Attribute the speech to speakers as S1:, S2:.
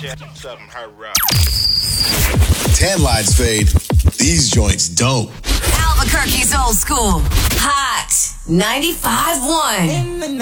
S1: Something hurry up.
S2: Tan lines fade. These joints don't.
S3: Albuquerque's old school. Hot 95.1.